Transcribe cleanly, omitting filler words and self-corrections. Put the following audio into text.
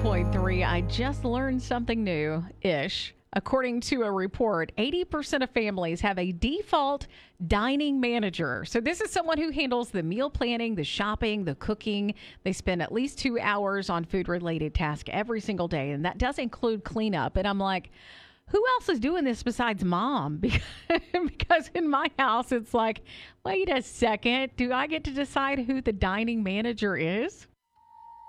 101.3. I just learned something new ish. According to a report, 80% of families have a default dining manager. So, this is someone who handles the meal planning, the shopping, the cooking. They spend at least 2 hours on food related tasks every single day. And that does include cleanup. And I'm like, who else is doing this besides mom? Because in my house, it's like, wait a second. Do I get to decide who the dining manager is?